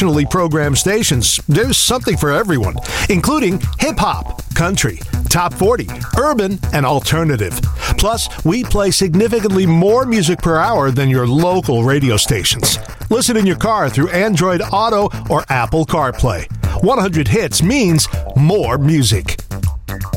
nationally programmed stations, there's something for everyone, including hip-hop, country, top 40, urban, and alternative. Plus, we play significantly more music per hour than your local radio stations. Listen in your car through Android Auto or Apple CarPlay. 100 hits means more music.